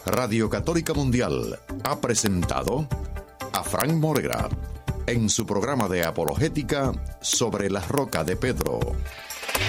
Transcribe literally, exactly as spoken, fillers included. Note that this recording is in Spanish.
Radio Católica Mundial ha presentado a Frank Morera en su programa de apologética sobre la roca de Pedro.